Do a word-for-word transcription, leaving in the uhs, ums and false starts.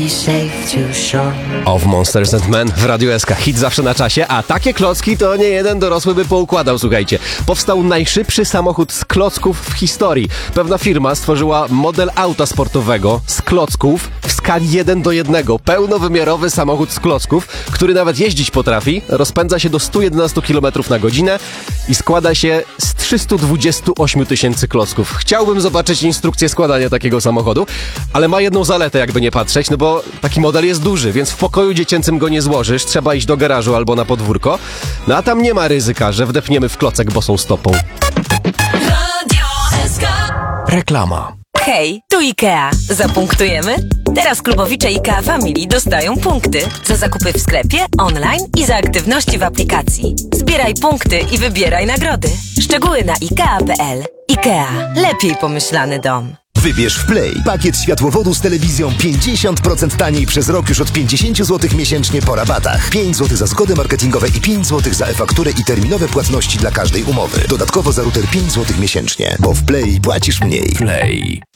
be safe to shore. Of Monsters and Men w Radiu S K. Hit zawsze na czasie, a takie klocki to nie jeden dorosły by poukładał, słuchajcie. Powstał najszybszy samochód z klocków w historii. Pewna firma stworzyła model auta sportowego z klocków w skali jeden do jednego. Pełnowymiarowy samochód z klocków, który nawet jeździć potrafi, rozpędza się do stu jedenastu kilometrów na godzinę i składa się z trzystu dwudziestu ośmiu tysięcy klocków. Chciałbym zobaczyć instrukcję składania takiego samochodu, ale ma jedną zaletę, jakby nie patrzeć, no bo taki model jest duży, więc w pokoju dziecięcym go nie złożysz, trzeba iść do garażu albo na podwórko, no a tam nie ma ryzyka, że wdepniemy w klocek bosą stopą. Reklama. Hej, tu IKEA. Zapunktujemy? Teraz klubowicze IKEA Family dostają punkty za zakupy w sklepie, online i za aktywności w aplikacji. Zbieraj punkty i wybieraj nagrody. Szczegóły na ikea kropka p l. IKEA. Lepiej pomyślany dom. Wybierz w Play pakiet światłowodu z telewizją pięćdziesiąt procent taniej przez rok już od pięćdziesiąt złotych miesięcznie po rabatach. pięć złotych za zgody marketingowe i pięć złotych za e-fakturę i terminowe płatności dla każdej umowy. Dodatkowo za router pięć złotych miesięcznie, bo w Play płacisz mniej. Play.